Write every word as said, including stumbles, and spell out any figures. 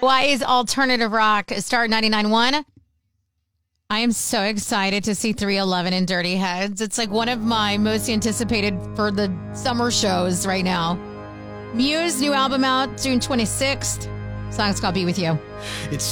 Hawaii's alternative rock, Star ninety-nine point one. I am so excited to see three eleven and Dirty Heads. It's like one of my most anticipated for the summer shows right now. Muse, new album out June twenty-sixth. Song's called Be With You. It's